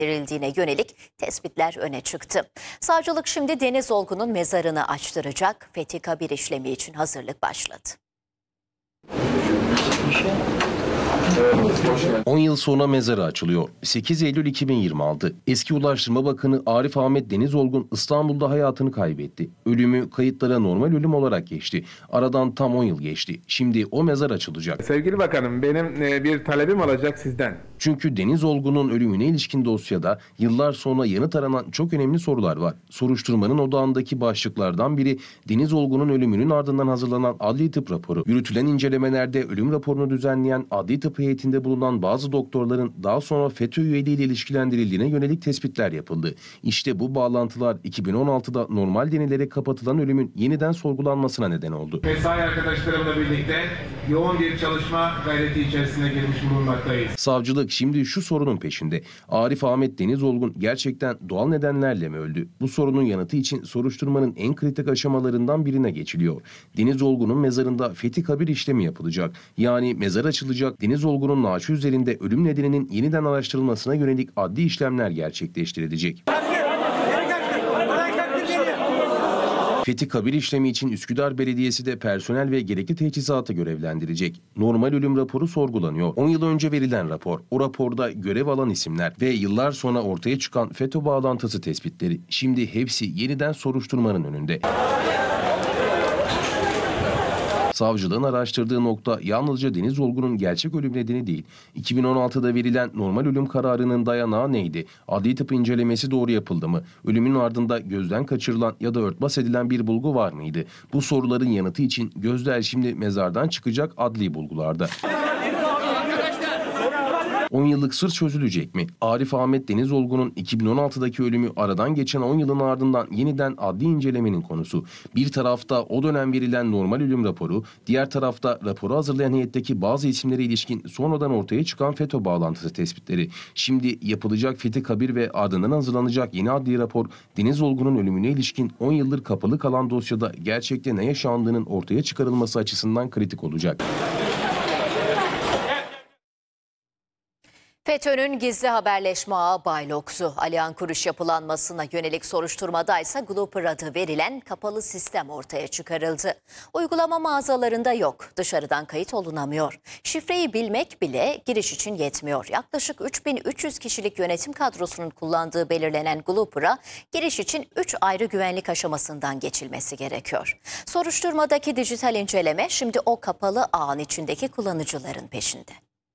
verildiğine yönelik tespitler öne çıktı. Savcılık şimdi Deniz Olgun'un mezarını açtıracak. Fethi Kabir işlemi için hazırlık başladı. 10 yıl sonra mezarı açılıyor. 8 Eylül 2026. Eski Ulaştırma Bakanı Arif Ahmet Deniz Olgun İstanbul'da hayatını kaybetti. Ölümü kayıtlara normal ölüm olarak geçti. Aradan tam 10 yıl geçti. Şimdi o mezar açılacak. Sevgili bakanım, benim bir talebim olacak sizden. Çünkü Deniz Olgun'un ölümüne ilişkin dosyada yıllar sonra yanıt aranan çok önemli sorular var. Soruşturmanın odağındaki başlıklardan biri Deniz Olgun'un ölümünün ardından hazırlanan adli tıp raporu. Yürütülen incelemelerde ölüm raporunu düzenleyen adli tıp heyetinde bulunan bazı doktorların daha sonra FETÖ üyeliğiyle ilişkilendirildiğine yönelik tespitler yapıldı. İşte bu bağlantılar 2016'da normal denilerek kapatılan ölümün yeniden sorgulanmasına neden oldu. Mesai arkadaşlarımla birlikte yoğun bir çalışma gayreti içerisine girmiş bulunmaktayız. Savcılık şimdi şu sorunun peşinde. Arif Ahmet Deniz Olgun gerçekten doğal nedenlerle mi öldü? Bu sorunun yanıtı için soruşturmanın en kritik aşamalarından birine geçiliyor. Deniz Olgun'un mezarında Fethi Kabir işlemi yapılacak. Yani mezar açılacak, Deniz Olgun'un naaşı üzerinde ölüm nedeninin yeniden araştırılmasına yönelik adli işlemler gerçekleştirilecek. Fethi Kabir işlemi için Üsküdar Belediyesi de personel ve gerekli teçhizatı görevlendirecek. Normal ölüm raporu sorgulanıyor. 10 yıl önce verilen rapor. O raporda görev alan isimler ve yıllar sonra ortaya çıkan FETÖ bağlantısı tespitleri. Şimdi hepsi yeniden soruşturmanın önünde. Savcılığın araştırdığı nokta yalnızca Deniz Olgun'un gerçek ölüm nedeni değil. 2016'da verilen normal ölüm kararının dayanağı neydi? Adli tıp incelemesi doğru yapıldı mı? Ölümün ardında gözden kaçırılan ya da örtbas edilen bir bulgu var mıydı? Bu soruların yanıtı için gözler şimdi mezardan çıkacak adli bulgularda. 10 yıllık sır çözülecek mi? Arif Ahmet Deniz Olgun'un 2016'daki ölümü aradan geçen 10 yılın ardından yeniden adli incelemenin konusu. Bir tarafta o dönem verilen normal ölüm raporu, diğer tarafta raporu hazırlayan heyetteki bazı isimlere ilişkin sonradan ortaya çıkan FETÖ bağlantısı tespitleri. Şimdi yapılacak Fethi Kabir ve ardından hazırlanacak yeni adli rapor, Deniz Olgun'un ölümüne ilişkin 10 yıldır kapalı kalan dosyada gerçekte ne yaşandığının ortaya çıkarılması açısından kritik olacak. FETÖ'nün gizli haberleşme ağı Baylox'u Alihan Kuruş yapılanmasına yönelik soruşturmada ise Glopper adı verilen kapalı sistem ortaya çıkarıldı. Uygulama mağazalarında yok, dışarıdan kayıt olunamıyor. Şifreyi bilmek bile giriş için yetmiyor. Yaklaşık 3300 kişilik yönetim kadrosunun kullandığı belirlenen Glopper'a giriş için 3 ayrı güvenlik aşamasından geçilmesi gerekiyor. Soruşturmadaki dijital inceleme şimdi o kapalı ağın içindeki kullanıcıların peşinde.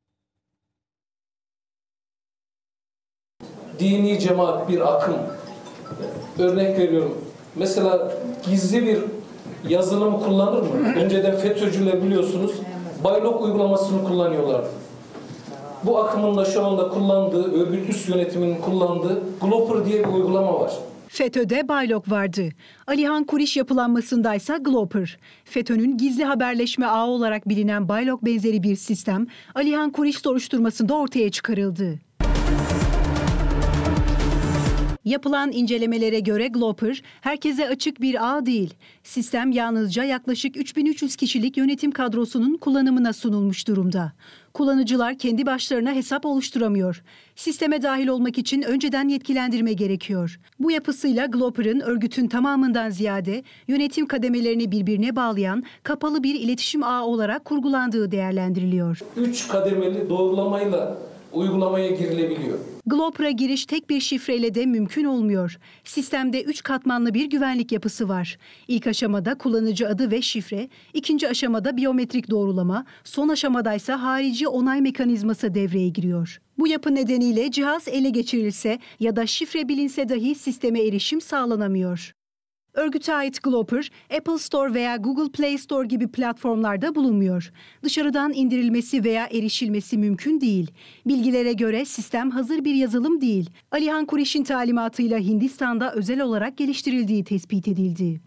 Dini cemaat bir akım. Örnek veriyorum. Mesela gizli bir yazılımı kullanır mı? Önceden FETÖ'cüler biliyorsunuz Baylok uygulamasını kullanıyorlardı. Bu akımın da şu anda kullandığı, örgüt üst yönetiminin kullandığı Glopper diye bir uygulama var. FETÖ'de Baylok vardı. Alihan Kuruş yapılanmasındaysa Glopper. FETÖ'nün gizli haberleşme ağı olarak bilinen Baylok benzeri bir sistem Alihan Kuruş soruşturmasında ortaya çıkarıldı. Yapılan incelemelere göre Glopper herkese açık bir ağ değil. Sistem yalnızca yaklaşık 3300 kişilik yönetim kadrosunun kullanımına sunulmuş durumda. Kullanıcılar kendi başlarına hesap oluşturamıyor. Sisteme dahil olmak için önceden yetkilendirme gerekiyor. Bu yapısıyla Glopper'ın örgütün tamamından ziyade yönetim kademelerini birbirine bağlayan kapalı bir iletişim ağı olarak kurgulandığı değerlendiriliyor. 3 kademeli doğrulamayla uygulamaya girilebiliyor. Glopper'a giriş tek bir şifreyle de mümkün olmuyor. Sistemde 3 katmanlı bir güvenlik yapısı var. İlk aşamada kullanıcı adı ve şifre, ikinci aşamada biyometrik doğrulama, son aşamadaysa harici onay mekanizması devreye giriyor. Bu yapı nedeniyle cihaz ele geçirilse ya da şifre bilinse dahi sisteme erişim sağlanamıyor. Örgüte ait Glopper, Apple Store veya Google Play Store gibi platformlarda bulunmuyor. Dışarıdan indirilmesi veya erişilmesi mümkün değil. Bilgilere göre sistem hazır bir yazılım değil. Alihan Kuruş'un talimatıyla Hindistan'da özel olarak geliştirildiği tespit edildi.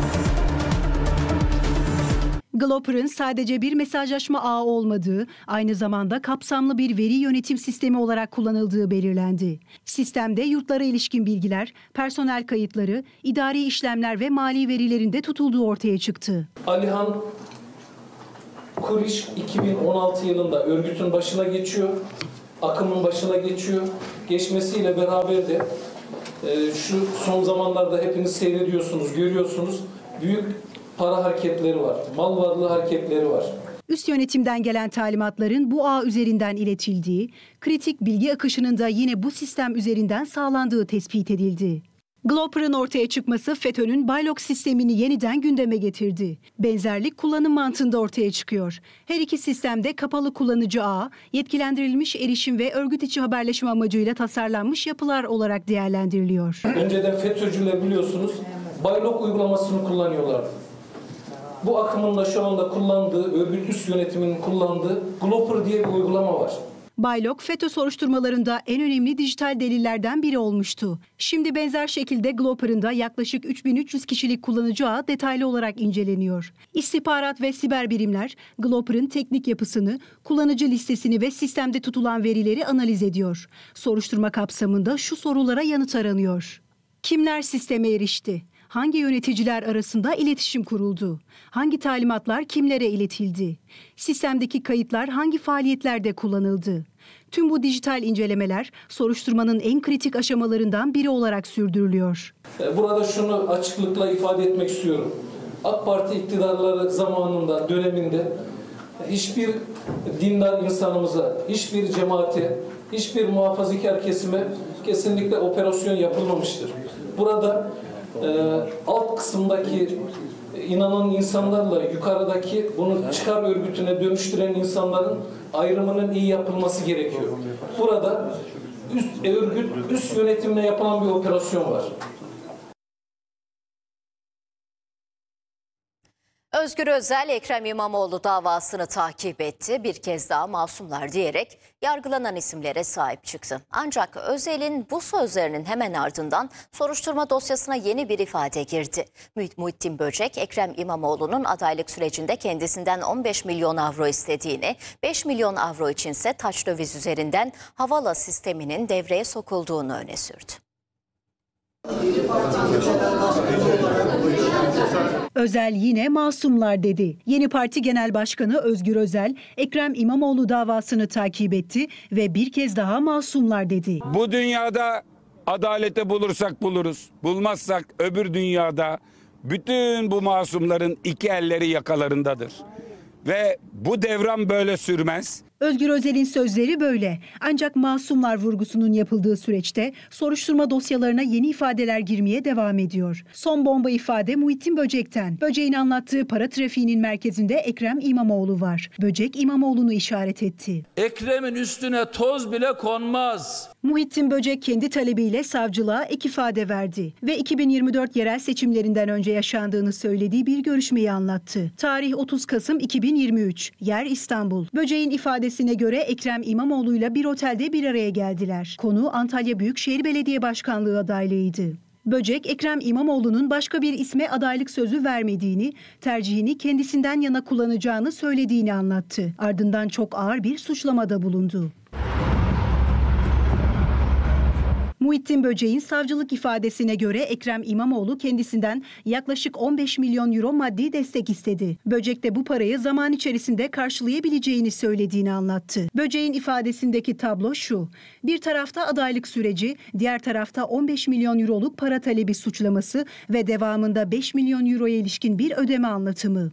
Glopper'ın sadece bir mesajlaşma ağı olmadığı, aynı zamanda kapsamlı bir veri yönetim sistemi olarak kullanıldığı belirlendi. Sistemde yurtlara ilişkin bilgiler, personel kayıtları, idari işlemler ve mali verilerin de tutulduğu ortaya çıktı. Alihan Kuruş 2016 yılında örgütün başına geçiyor, akımın başına geçiyor geçmesiyle beraber de şu son zamanlarda hepiniz seyrediyorsunuz, görüyorsunuz. Büyük para hareketleri var, mal varlığı hareketleri var. Üst yönetimden gelen talimatların bu ağ üzerinden iletildiği, kritik bilgi akışının da yine bu sistem üzerinden sağlandığı tespit edildi. Glopper'ın ortaya çıkması FETÖ'nün Baylok sistemini yeniden gündeme getirdi. Benzerlik kullanım mantığında ortaya çıkıyor. Her iki sistemde kapalı kullanıcı ağ, yetkilendirilmiş erişim ve örgüt içi haberleşme amacıyla tasarlanmış yapılar olarak değerlendiriliyor. Önceden FETÖ'cüler biliyorsunuz Baylok uygulamasını kullanıyorlardı. Bu akımın da şu anda kullandığı, örgüt üst yönetiminin kullandığı Glopper diye bir uygulama var. Baylok, FETÖ soruşturmalarında en önemli dijital delillerden biri olmuştu. Şimdi benzer şekilde Glopper'ın da yaklaşık 3300 kişilik kullanıcı ağı detaylı olarak inceleniyor. İstihbarat ve siber birimler Glopper'ın teknik yapısını, kullanıcı listesini ve sistemde tutulan verileri analiz ediyor. Soruşturma kapsamında şu sorulara yanıt aranıyor. Kimler sisteme erişti? Hangi yöneticiler arasında iletişim kuruldu? Hangi talimatlar kimlere iletildi? Sistemdeki kayıtlar hangi faaliyetlerde kullanıldı? Tüm bu dijital incelemeler soruşturmanın en kritik aşamalarından biri olarak sürdürülüyor. Burada şunu açıklıkla ifade etmek istiyorum. AK Parti iktidarları zamanında, döneminde hiçbir dindar insanımıza, hiçbir cemaate, hiçbir muhafazakar kesime kesinlikle operasyon yapılmamıştır. Burada alt kısımdaki inanan insanlarla yukarıdaki bunu çıkar örgütüne dönüştüren insanların ayrımının iyi yapılması gerekiyor. Burada üst yönetimle yapılan bir operasyon var. Özgür Özel, Ekrem İmamoğlu davasını takip etti. Bir kez daha masumlar diyerek yargılanan isimlere sahip çıktı. Ancak Özel'in bu sözlerinin hemen ardından soruşturma dosyasına yeni bir ifade girdi. Muhittin Böcek, Ekrem İmamoğlu'nun adaylık sürecinde kendisinden 15 milyon avro istediğini, 5 milyon avro içinse taç döviz üzerinden havala sisteminin devreye sokulduğunu öne sürdü. Özel yine masumlar dedi. Yeni Parti Genel Başkanı Özgür Özel, Ekrem İmamoğlu davasını takip etti ve bir kez daha masumlar dedi. Bu dünyada adaleti bulursak buluruz, bulmazsak öbür dünyada bütün bu masumların iki elleri yakalarındadır. Ve bu devran böyle sürmez. Özgür Özel'in sözleri böyle. Ancak masumlar vurgusunun yapıldığı süreçte soruşturma dosyalarına yeni ifadeler girmeye devam ediyor. Son bomba ifade Muhittin Böcek'ten. Böcek'in anlattığı para trafiğinin merkezinde Ekrem İmamoğlu var. Böcek İmamoğlu'nu işaret etti. Ekrem'in üstüne toz bile konmaz. Muhittin Böcek kendi talebiyle savcılığa ek ifade verdi ve 2024 yerel seçimlerinden önce yaşandığını söylediği bir görüşmeyi anlattı. Tarih 30 Kasım 2023, yer İstanbul. Böcek'in ifadesine göre Ekrem İmamoğlu'yla bir otelde bir araya geldiler. Konu Antalya Büyükşehir Belediye Başkanlığı adaylığıydı. Böcek, Ekrem İmamoğlu'nun başka bir isme adaylık sözü vermediğini, tercihini kendisinden yana kullanacağını söylediğini anlattı. Ardından çok ağır bir suçlamada bulundu. Muhittin Böcek'in savcılık ifadesine göre Ekrem İmamoğlu kendisinden yaklaşık 15 milyon euro maddi destek istedi. Böcek de bu parayı zaman içerisinde karşılayabileceğini söylediğini anlattı. Böcek'in ifadesindeki tablo şu: bir tarafta adaylık süreci, diğer tarafta 15 milyon euroluk para talebi suçlaması ve devamında 5 milyon euroya ilişkin bir ödeme anlatımı.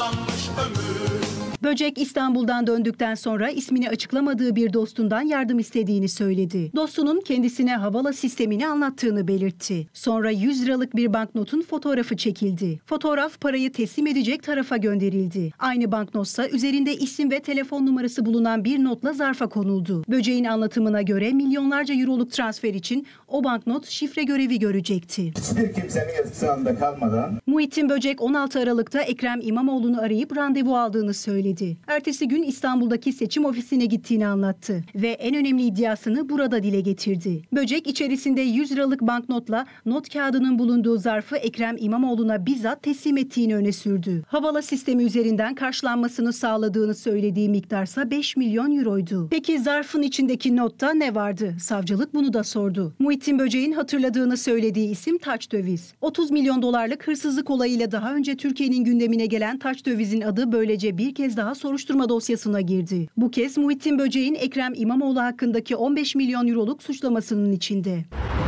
Böcek İstanbul'dan döndükten sonra ismini açıklamadığı bir dostundan yardım istediğini söyledi. Dostunun kendisine havala sistemini anlattığını belirtti. Sonra 100 liralık bir banknotun fotoğrafı çekildi. Fotoğraf parayı teslim edecek tarafa gönderildi. Aynı banknotsa üzerinde isim ve telefon numarası bulunan bir notla zarfa konuldu. Böcek'in anlatımına göre milyonlarca euroluk transfer için o banknot şifre görevi görecekti. Hiçbir kimsenin etkisi altında kalmadan Muhittin Böcek 16 Aralık'ta Ekrem İmamoğlu'nu arayıp randevu aldığını söyledi. Ertesi gün İstanbul'daki seçim ofisine gittiğini anlattı ve en önemli iddiasını burada dile getirdi. Böcek içerisinde 100 liralık banknotla not kağıdının bulunduğu zarfı Ekrem İmamoğlu'na bizzat teslim ettiğini öne sürdü. Havala sistemi üzerinden karşılanmasını sağladığını söylediği miktarsa 5 milyon euroydu. Peki zarfın içindeki notta ne vardı? Savcılık bunu da sordu. Muhittin Böcek'in hatırladığını söylediği isim taç döviz. 30 milyon dolarlık hırsızlık olayıyla daha önce Türkiye'nin gündemine gelen taç dövizin adı böylece bir kez daha soruşturma dosyasına girdi. Bu kez Muhittin Böceğin Ekrem İmamoğlu hakkındaki 15 milyon euroluk suçlamasının içinde.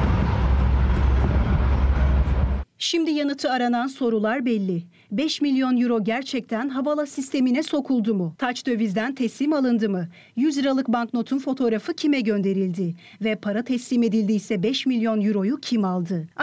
Şimdi yanıtı aranan sorular belli. 5 milyon euro gerçekten Havala sistemine sokuldu mu? Taç dövizden teslim alındı mı? 100 liralık banknotun fotoğrafı kime gönderildi? Ve para teslim edildiyse 5 milyon euroyu kim aldı?